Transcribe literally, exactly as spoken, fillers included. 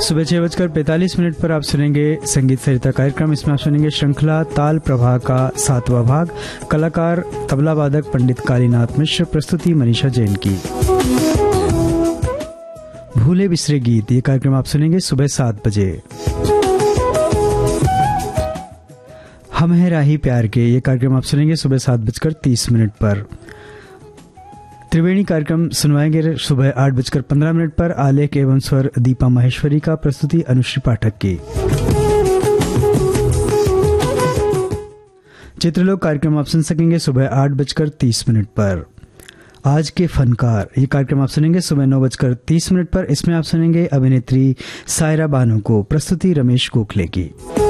सुबह छह बजकर पैंतालीस मिनट पर आप सुनेंगे संगीत सरिता कार्यक्रम। इसमें आप सुनेंगे श्रृंखला ताल प्रभा का सातवां भाग। कलाकार तबला वादक पंडित कालीनाथ मिश्र, प्रस्तुति मनीषा जैन की। भूले बिसरे गीत, ये कार्यक्रम आप सुनेंगे सुबह सात बजे। हम हैं राही प्यार के, ये कार्यक्रम आप सुनेंगे सुबह सात बजकर तीस मिनट पर। त्रिवेणी कार्यक्रम सुनवाएंगे सुबह आठ बजकर पंद्रह मिनट पर। आलेख एवं स्वर दीपा माहेश्वरी का, प्रस्तुति अनुश्री पाठक की। चित्रलोक कार्यक्रम आप सुन सकेंगे सुबह आठ बजकर तीस मिनट पर। आज के फनकार, ये कार्यक्रम आप सुनेंगे सुबह नौ बजकर तीस मिनट पर। इसमें आप सुनेंगे अभिनेत्री सायरा बानो को, प्रस्तुति रमेश गोखले की।